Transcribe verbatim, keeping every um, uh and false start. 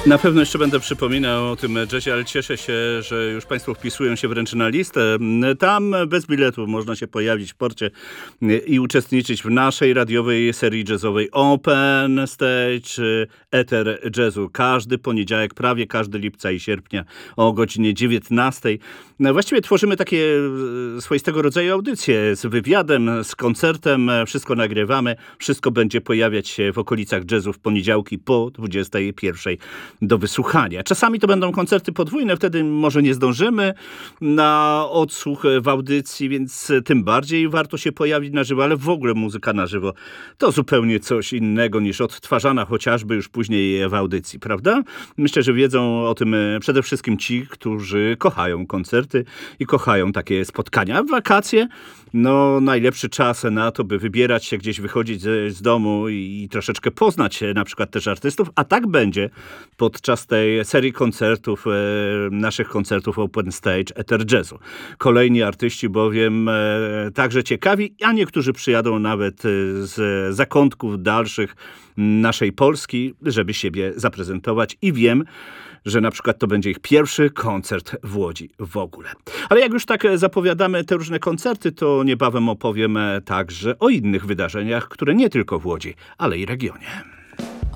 Na pewno jeszcze będę przypominał o tym jazzie, ale cieszę się, że już Państwo wpisują się wręcz na listę. Tam bez biletu można się pojawić w porcie i uczestniczyć w naszej radiowej serii jazzowej Open Stage, Eter Jazzu. Każdy poniedziałek, prawie każdy lipca i sierpnia o godzinie dziewiętnastej. Właściwie tworzymy takie swoistego rodzaju audycje z wywiadem, z koncertem. Wszystko nagrywamy. Wszystko będzie pojawiać się w okolicach jazzu w poniedziałki po dwudziestej pierwszej do wysłuchania. Czasami to będą koncerty podwójne, wtedy może nie zdążymy na odsłuch w audycji, więc tym bardziej warto się pojawić na żywo, ale w ogóle muzyka na żywo to zupełnie coś innego niż odtwarzana chociażby już później w audycji, prawda? Myślę, że wiedzą o tym przede wszystkim ci, którzy kochają koncerty i kochają takie spotkania. W wakacje, no najlepszy czas na to, by wybierać się gdzieś, wychodzić z, z domu i, i troszeczkę poznać na przykład też artystów, a tak będzie podczas tej serii koncertów, e, naszych koncertów Open Stage Eter Jazzu. Kolejni artyści bowiem e, także ciekawi, a niektórzy przyjadą nawet e, z zakątków dalszych naszej Polski, żeby siebie zaprezentować i wiem, że na przykład to będzie ich pierwszy koncert w Łodzi w ogóle. Ale jak już tak zapowiadamy te różne koncerty, to niebawem opowiem także o innych wydarzeniach, które nie tylko w Łodzi, ale i regionie.